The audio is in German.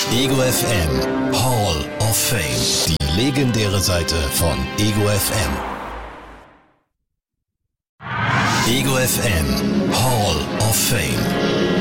Ego FM Hall of Fame. Die legendäre Seite von Ego FM. Ego FM Hall of Fame.